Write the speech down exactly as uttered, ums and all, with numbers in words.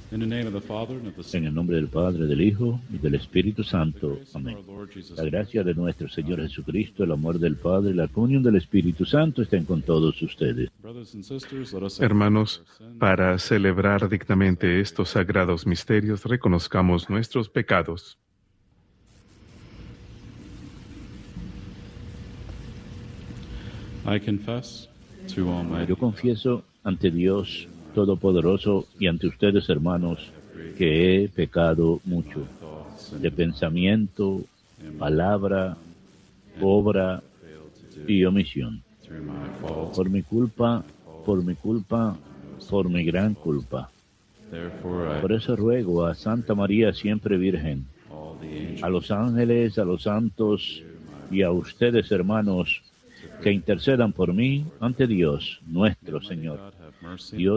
En el nombre del Padre, del Hijo y del Espíritu Santo. Amén. La gracia de nuestro Señor Jesucristo, el amor del Padre y la comunión del Espíritu Santo estén con todos ustedes. Hermanos, para celebrar dignamente estos sagrados misterios, reconozcamos nuestros pecados. Yo confieso ante Dios Todopoderoso y ante ustedes, hermanos, que he pecado mucho, de pensamiento, palabra, obra y omisión. Por mi culpa, por mi culpa, por mi gran culpa. Por eso ruego a Santa María siempre Virgen, a los ángeles, a los santos y a ustedes, hermanos, que intercedan por mí ante Dios, nuestro Señor. Dios